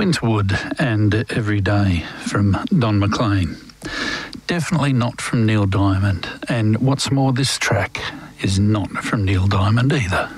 Winterwood and Every Day from Don McLean. Definitely not from Neil Diamond. And what's more, this track is not from Neil Diamond either.